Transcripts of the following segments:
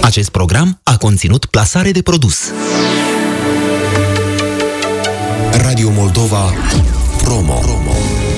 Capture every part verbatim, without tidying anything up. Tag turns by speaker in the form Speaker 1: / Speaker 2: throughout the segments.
Speaker 1: Acest program a conținut plasare de produs.
Speaker 2: Radio Moldova Promo. Promo.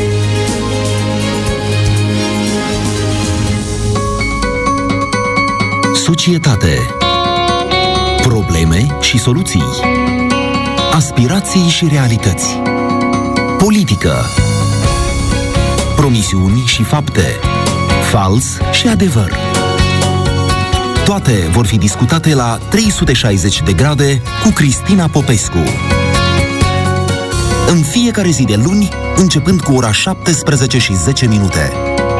Speaker 1: Societate. Probleme și soluții. Aspirații și realități. Politică. Promisiuni și fapte. Fals și adevăr. Toate vor fi discutate la trei sute șaizeci de grade cu Cristina Popescu. În fiecare zi de luni, începând cu ora șaptesprezece și zece minute.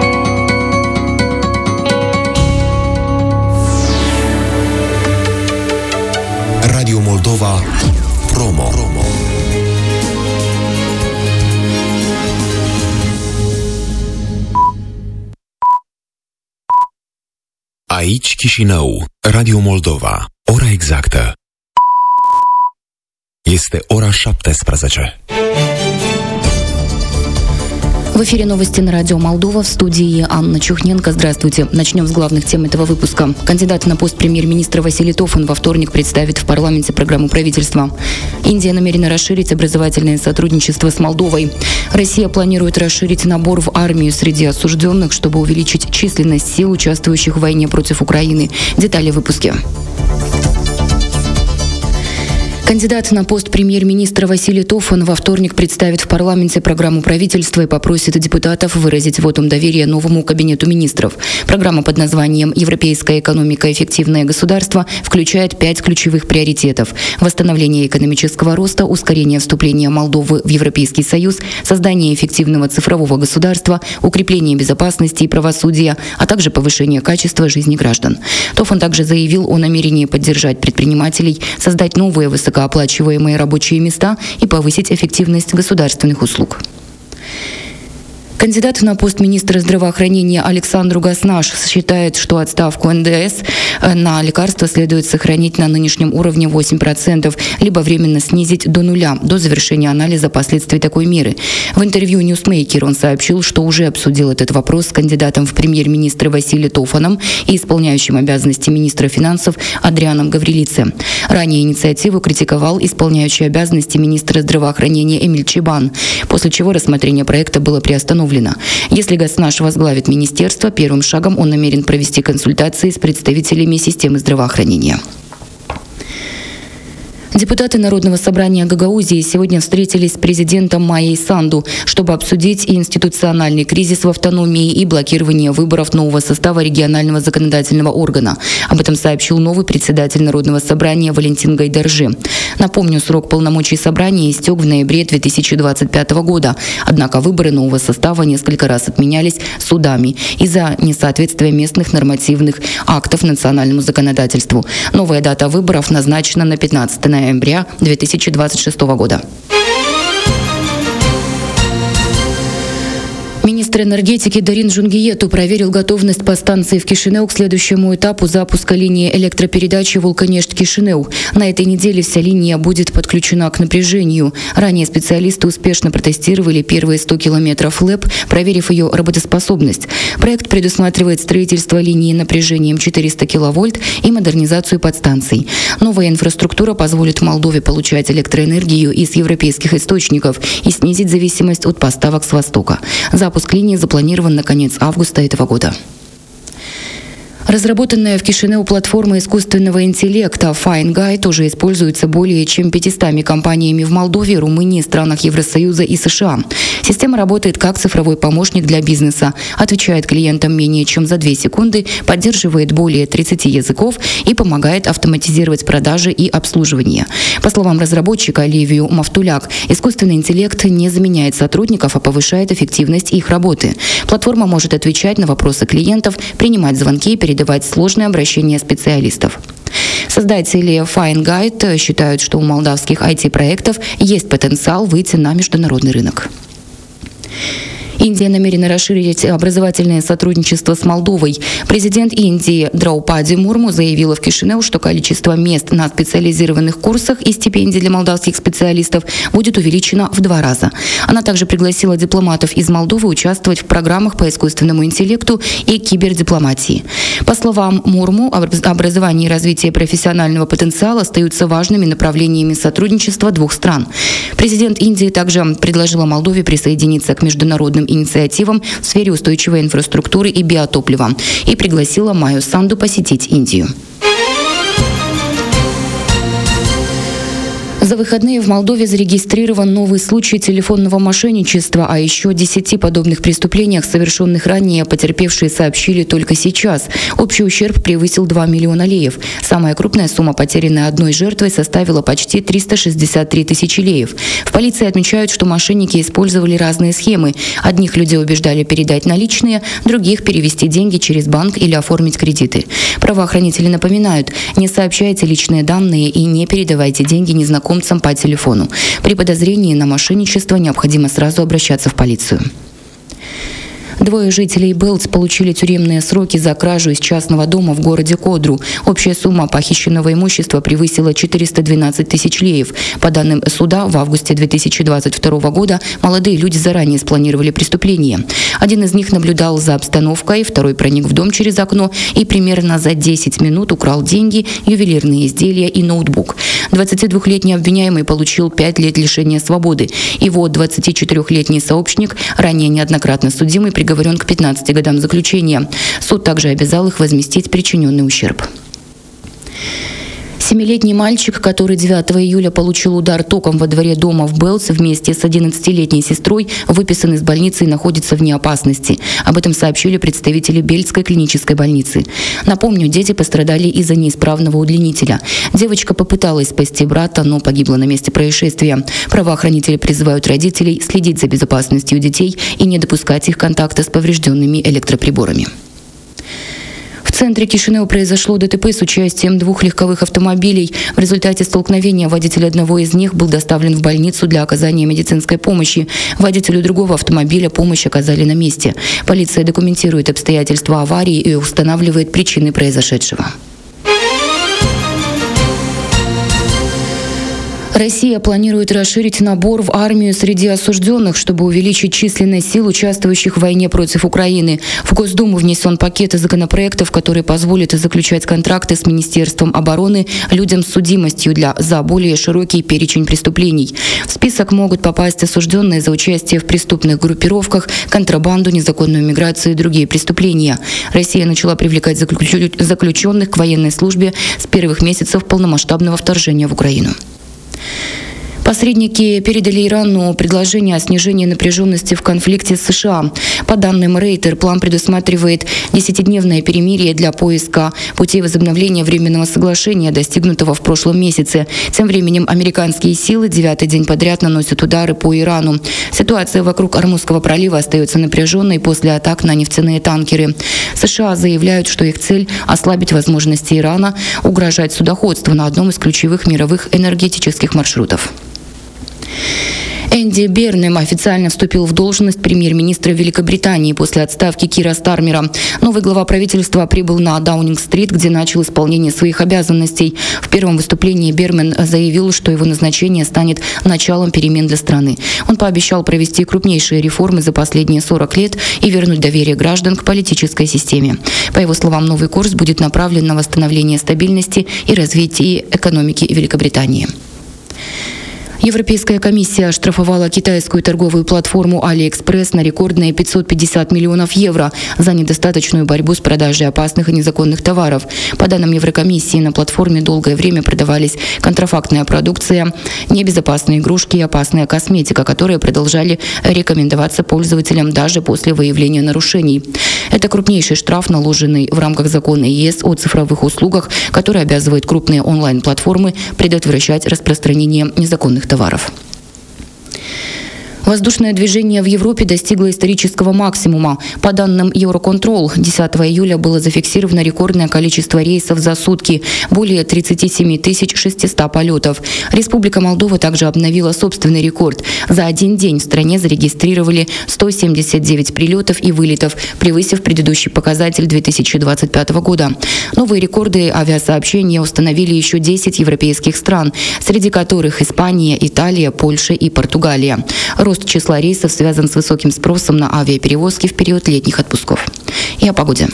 Speaker 2: Radio Moldova Promo. Promo.
Speaker 3: Aici Chișinău, Radio Moldova. Ora exactă este ora șaptesprezece.
Speaker 4: В эфире новости на радио Молдова, в студии Анна Чухненко. Здравствуйте. Начнем с главных тем этого выпуска. Кандидат на пост премьер-министра Василий Тофан во вторник представит в парламенте программу правительства. Индия намерена расширить образовательное сотрудничество с Молдовой. Россия планирует расширить набор в армию среди осужденных, чтобы увеличить численность сил, участвующих в войне против Украины. Детали в выпуске. Кандидат на пост премьер-министра Василий Тофан во вторник представит в парламенте программу правительства и попросит депутатов выразить вотум доверия новому кабинету министров. Программа под названием «Европейская экономика. Эффективное государство» включает пять ключевых приоритетов: восстановление экономического роста, ускорение вступления Молдовы в Европейский Союз, создание эффективного цифрового государства, укрепление безопасности и правосудия, а также повышение качества жизни граждан. Тофан также заявил о намерении поддержать предпринимателей, создать новые высокооплачиваемые оплачиваемые рабочие места и повысить эффективность государственных услуг. Кандидат на пост министра здравоохранения Александр Гаснаш считает, что отставку эн дэ эс на лекарства следует сохранить на нынешнем уровне восемь процентов, либо временно снизить до нуля до завершения анализа последствий такой меры. В интервью Newsmaker он сообщил, что уже обсудил этот вопрос с кандидатом в премьер-министры Василием Тофаном и исполняющим обязанности министра финансов Адрианом Гаврилидзе. Ранее инициативу критиковал исполняющий обязанности министра здравоохранения Эмиль Чибан, после чего рассмотрение проекта было приостановлено. Если Гаснаш возглавит министерство, первым шагом он намерен провести консультации с представителями системы здравоохранения. Депутаты Народного собрания Гагаузии сегодня встретились с президентом Майей Санду, чтобы обсудить институциональный кризис в автономии и блокирование выборов нового состава регионального законодательного органа. Об этом сообщил новый председатель Народного собрания Валентин Гайдаржи. Напомню, срок полномочий собрания истек в ноябре две тысячи двадцать пятого года. Однако выборы нового состава несколько раз отменялись судами из-за несоответствия местных нормативных актов национальному законодательству. Новая дата выборов назначена на пятнадцатое ноября две тысячи двадцать шестого года. Министр энергетики Дарин Жунгиету проверил готовность по станции в Кишинеу к следующему этапу запуска линии электропередачи Вулканешт-Кишинеу. На этой неделе вся линия будет подключена к напряжению. Ранее специалисты успешно протестировали первые сто километров ЛЭП, проверив ее работоспособность. Проект предусматривает строительство линии напряжением четыреста киловольт и модернизацию подстанций. Новая инфраструктура позволит Молдове получать электроэнергию из европейских источников и снизить зависимость от поставок с Востока. Запуск линии запланирован на конец августа этого года. Разработанная в Кишинеу платформа искусственного интеллекта FineGuy тоже используется более чем пятьюстами компаниями в Молдове, Румынии, странах Евросоюза и США. Система работает как цифровой помощник для бизнеса, отвечает клиентам менее чем за две секунды, поддерживает более тридцати языков и помогает автоматизировать продажи и обслуживание. По словам разработчика Ливию Мафтуляк, искусственный интеллект не заменяет сотрудников, а повышает эффективность их работы. Платформа может отвечать на вопросы клиентов, принимать звонки и передавать давать сложные обращения специалистов. Создатели FineGuy считают, что у молдавских ай ти-проектов есть потенциал выйти на международный рынок. Индия намерена расширить образовательное сотрудничество с Молдовой. Президент Индии Драупади Мурму заявила в Кишинев, что количество мест на специализированных курсах и стипендий для молдавских специалистов будет увеличено в два раза. Она также пригласила дипломатов из Молдовы участвовать в программах по искусственному интеллекту и кибердипломатии. По словам Мурму, образование и развитие профессионального потенциала остаются важными направлениями сотрудничества двух стран. Президент Индии также предложила Молдове присоединиться к международным инициативам в сфере устойчивой инфраструктуры и биотоплива и пригласила Майю Санду посетить Индию. За выходные в Молдове зарегистрирован новый случай телефонного мошенничества, а еще десяти подобных преступлениях, совершенных ранее, потерпевшие сообщили только сейчас. Общий ущерб превысил два миллиона леев. Самая крупная сумма, потерянная одной жертвой, составила почти триста шестьдесят три тысячи леев. В полиции отмечают, что мошенники использовали разные схемы. Одних людей убеждали передать наличные, других перевести деньги через банк или оформить кредиты. Правоохранители напоминают, не сообщайте личные данные и не передавайте деньги незнакомым по телефону. При подозрении на мошенничество необходимо сразу обращаться в полицию. Двое жителей Белц получили тюремные сроки за кражу из частного дома в городе Кодру. Общая сумма похищенного имущества превысила четыреста двенадцать тысяч леев. По данным суда, в августе две тысячи двадцать второго года молодые люди заранее спланировали преступление. Один из них наблюдал за обстановкой, второй проник в дом через окно и примерно за десять минут украл деньги, ювелирные изделия и ноутбук. двадцатидвухлетний обвиняемый получил пять лет лишения свободы. Его двадцатичетырехлетний сообщник, ранее неоднократно судимый, приговорен к пятнадцати годам заключения. Суд также обязал их возместить причиненный ущерб. Семилетний мальчик, который девятого июля получил удар током во дворе дома в Белц вместе с одиннадцатилетней сестрой, выписан из больницы и находится вне опасности. Об этом сообщили представители Бельцкой клинической больницы. Напомню, дети пострадали из-за неисправного удлинителя. Девочка попыталась спасти брата, но погибла на месте происшествия. Правоохранители призывают родителей следить за безопасностью детей и не допускать их контакта с поврежденными электроприборами. В центре Кишинева произошло ДТП с участием двух легковых автомобилей. В результате столкновения водитель одного из них был доставлен в больницу для оказания медицинской помощи. Водителю другого автомобиля помощь оказали на месте. Полиция документирует обстоятельства аварии и устанавливает причины произошедшего. Россия планирует расширить набор в армию среди осужденных, чтобы увеличить численность сил, участвующих в войне против Украины. В Госдуму внесен пакет законопроектов, который позволит заключать контракты с Министерством обороны людям с судимостью для, за более широкий перечень преступлений. В список могут попасть осужденные за участие в преступных группировках, контрабанду, незаконную миграцию и другие преступления. Россия начала привлекать заключенных к военной службе с первых месяцев полномасштабного вторжения в Украину. Посредники передали Ирану предложение о снижении напряженности в конфликте с США. По данным Рейтер, план предусматривает десятидневное перемирие для поиска путей возобновления временного соглашения, достигнутого в прошлом месяце. Тем временем американские силы девятый день подряд наносят удары по Ирану. Ситуация вокруг Ормузского пролива остается напряженной после атак на нефтяные танкеры. США заявляют, что их цель – ослабить возможности Ирана угрожать судоходству на одном из ключевых мировых энергетических маршрутов. Энди Бернем официально вступил в должность премьер-министра Великобритании после отставки Кира Стармера. Новый глава правительства прибыл на Даунинг-стрит, где начал исполнение своих обязанностей. В первом выступлении Бермен заявил, что его назначение станет началом перемен для страны. Он пообещал провести крупнейшие реформы за последние сорок лет и вернуть доверие граждан к политической системе. По его словам, новый курс будет направлен на восстановление стабильности и развитие экономики Великобритании. Европейская комиссия оштрафовала китайскую торговую платформу AliExpress на рекордные пятьсот пятьдесят миллионов евро за недостаточную борьбу с продажей опасных и незаконных товаров. По данным Еврокомиссии, на платформе долгое время продавались контрафактная продукция, небезопасные игрушки и опасная косметика, которые продолжали рекомендоваться пользователям даже после выявления нарушений. Это крупнейший штраф, наложенный в рамках закона ЕС о цифровых услугах, который обязывает крупные онлайн-платформы предотвращать распространение незаконных товаров. Воздушное движение в Европе достигло исторического максимума. По данным Eurocontrol, десятого июля было зафиксировано рекордное количество рейсов за сутки – более тридцать семь тысяч шестьсот полетов. Республика Молдова также обновила собственный рекорд. За один день в стране зарегистрировали сто семьдесят девять прилетов и вылетов, превысив предыдущий показатель две тысячи двадцать пятого года. Новые рекорды авиасообщения установили еще десять европейских стран, среди которых Испания, Италия, Польша и Португалия. Рост числа рейсов связан с высоким спросом на авиаперевозки в период летних отпусков. И о погоде.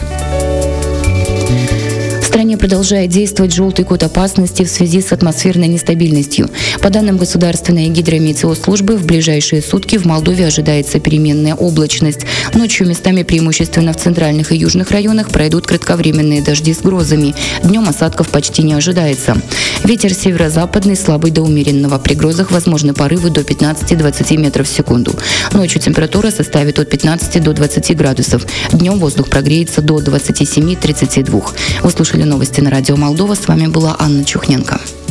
Speaker 4: В стране продолжает действовать желтый код опасности в связи с атмосферной нестабильностью. По данным Государственной гидрометеослужбы, в ближайшие сутки в Молдове ожидается переменная облачность. Ночью местами преимущественно в центральных и южных районах пройдут кратковременные дожди с грозами. Днем осадков почти не ожидается. Ветер северо-западный слабый до умеренного. При грозах возможны порывы до пятнадцати-двадцати метров в секунду. Ночью температура составит от пятнадцати до двадцати градусов. Днем воздух прогреется до двадцати семи - тридцати двух. Вы слушали новости на радио Молдова. С вами была Анна Чухненко.